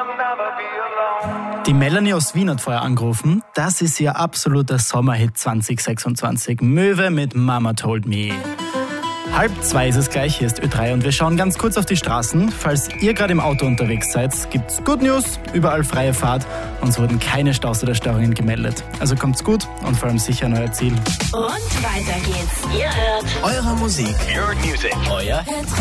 Die Melanie aus Wien hat vorher angerufen. Das ist ihr absoluter Sommerhit 2026. Möwe mit Mama Told Me. 1:30 ist es gleich, hier ist Ö3 und wir schauen ganz kurz auf die Straßen. Falls ihr gerade im Auto unterwegs seid, gibt's Good News, überall freie Fahrt und es wurden keine Staus oder Störungen gemeldet. Also kommt's gut und vor allem sicher an euer Ziel. Und weiter geht's. Ihr hört Eure Musik. Your music. Euer Hit